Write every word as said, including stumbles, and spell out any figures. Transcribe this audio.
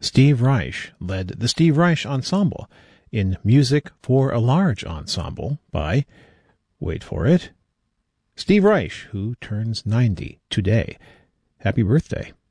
Steve Reich led the Steve Reich Ensemble in Music for a Large Ensemble by, wait for it, Steve Reich, who turns ninety today. Happy birthday.